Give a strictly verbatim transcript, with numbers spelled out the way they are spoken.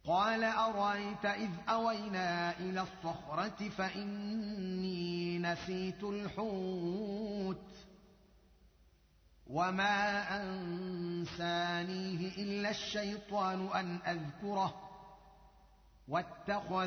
قال أرأيت إذ أوينا إلى الصخرة فإني نسيت الحوت وما أنسانيه إلا الشيطان أن أذكره واتخذ